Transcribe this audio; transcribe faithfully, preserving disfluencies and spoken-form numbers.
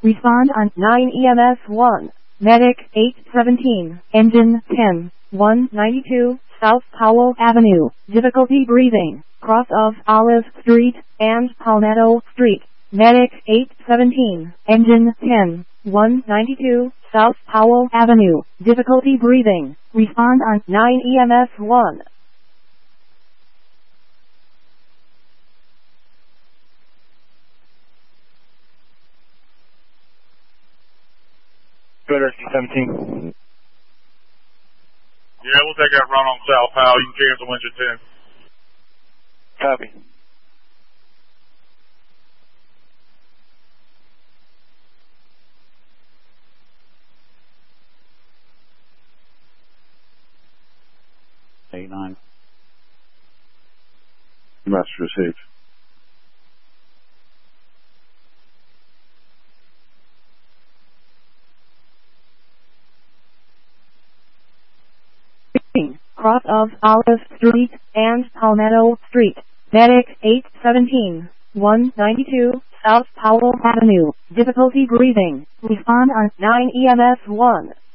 Respond on nine E M S one. Medic eight seventeen. Engine ten. one ninety-two. South Powell Avenue. Difficulty breathing. Cross of Olive Street and Palmetto Street. Medic eight seventeen. Engine ten. one ninety-two. South Powell Avenue. Difficulty breathing. Respond on nine E M S one. Good, Rescue seventeen. Yeah, we'll take that run on South Powell. You can cancel engine ten. Copy. Eight nine. Message received. Cross of Olive Street and Palmetto Street. Medic eight seventeen. one ninety-two. South Powell Avenue. Difficulty breathing. Respond on nine E M S one.